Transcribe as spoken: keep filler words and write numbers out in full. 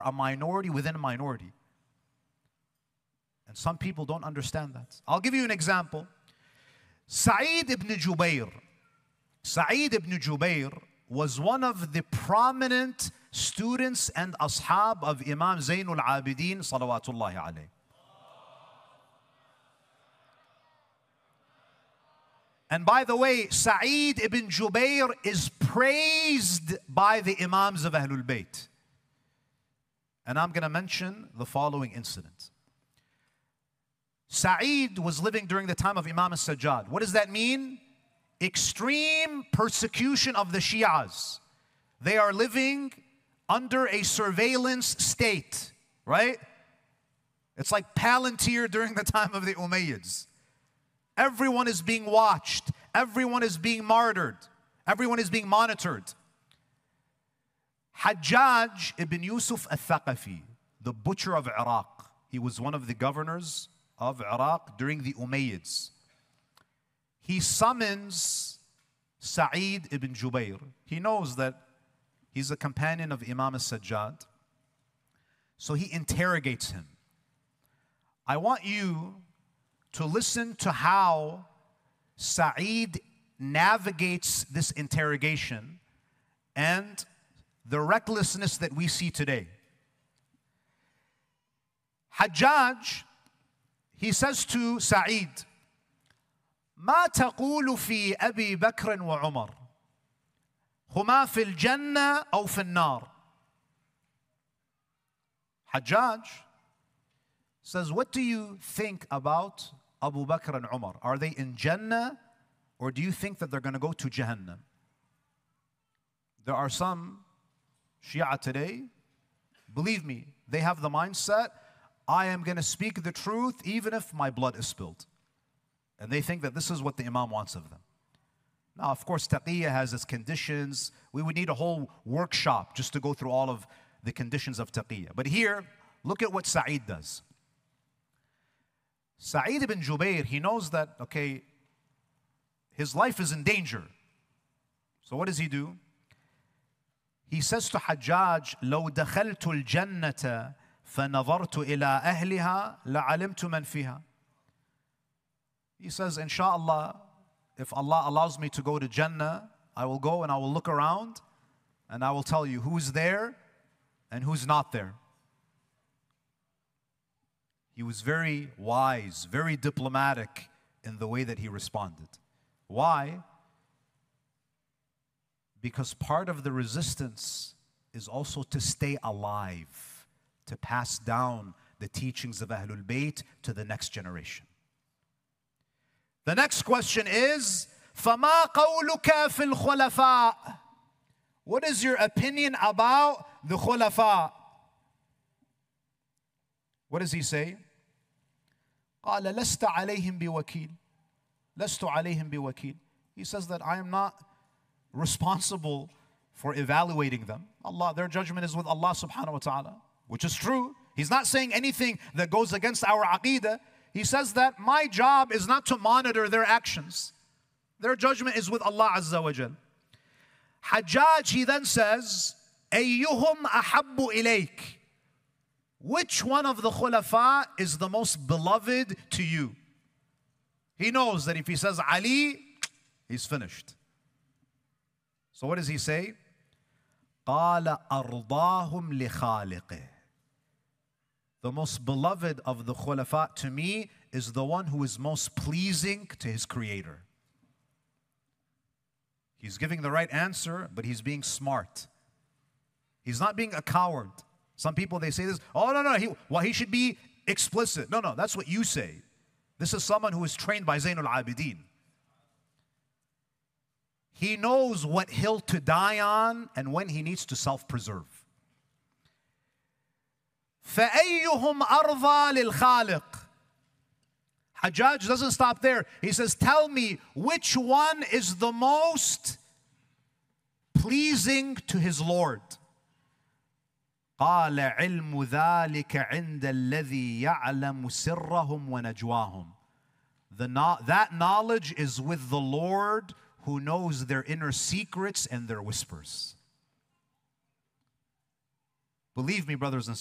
a minority within a minority. And some people don't understand that. I'll give you an example. Sa'id ibn Jubayr. Sa'id ibn Jubayr was one of the prominent students and ashab of Imam Zainul Abidin salawatullahi alayh. And by the way, Sa'id ibn Jubayr is praised by the Imams of Ahlul Bayt. And I'm going to mention the following incident. Sa'id was living during the time of Imam al-Sajjad. What does that mean? Extreme persecution of the Shias. They are living under a surveillance state, right? It's like Palantir during the time of the Umayyads. Everyone is being watched. Everyone is being martyred. Everyone is being monitored. Hajjaj ibn Yusuf al-Thaqafi, the butcher of Iraq. He was one of the governors of Iraq during the Umayyads. He summons Sa'id ibn Jubayr. He knows that he's a companion of Imam al-Sajjad. So he interrogates him. I want you to listen to how Sa'id navigates this interrogation and the recklessness that we see today. Hajjaj, he says to Sa'id, ما تقول في أبي بكر وعمر هما في الجنة أو في النار. Hajjaj says, what do you think about Abu Bakr and Umar? Are they in Jannah, or do you think that they're going to go to Jahannam? There are some Shia today, believe me, they have the mindset, I am going to speak the truth even if my blood is spilled. And they think that this is what the Imam wants of them. Now, of course, taqiyya has its conditions. We would need a whole workshop just to go through all of the conditions of taqiyya. But here, look at what Sa'id does. Sa'id ibn Jubayr, he knows that, okay, his life is in danger. So what does he do? He says to Hajjaj, لو دخلت الجنة فنظرت إلى أهلها لعلمت من فيها. He says, inshallah, if Allah allows me to go to Jannah, I will go and I will look around and I will tell you who's there and who's not there. He was very wise, very diplomatic in the way that he responded. Why? Because part of the resistance is also to stay alive, to pass down the teachings of Ahlul Bayt to the next generation. The next question is, فَمَا قَوْلُكَ فِي الْخُلَفَاءِ? What is your opinion about the khulafa? What does he say? قَالَ لَسْتَ عَلَيْهِمْ بِوَكِيلٍ لَسْتُ عَلَيْهِمْ بِوَكِيلٍ. He says that I am not responsible for evaluating them. Allah, their judgment is with Allah subhanahu wa ta'ala, which is true. He's not saying anything that goes against our aqeedah. He says that my job is not to monitor their actions. Their judgment is with Allah Azza wa Jal. Hajjaj, he then says, أَيُّهُمْ أَحَبُّ إِلَيْكَ? Which one of the khulafa is the most beloved to you? He knows that if he says Ali, he's finished. So what does he say? قَالَ أَرْضَاهُمْ لِخَالِقِهِ. The most beloved of the khulafa to me is the one who is most pleasing to his creator. He's giving the right answer, but he's being smart. He's not being a coward. Some people, they say this, oh, no, no, he, well, he should be explicit. No, no, that's what you say. This is someone who is trained by Zainul Abidin. He knows what hill to die on and when he needs to self-preserve. فَأَيُّهُمْ أَرْضَى لِلْخَالِقِ. Hajjaj doesn't stop there. He says, tell me which one is the most pleasing to his Lord. قَالَ عِلْمُ ذَلِكَ عِنْدَ الَّذِي يَعْلَمُ سِرَّهُمْ وَنَجْوَاهُم. The no- that knowledge is with the Lord who knows their inner secrets and their whispers. Believe me, brothers and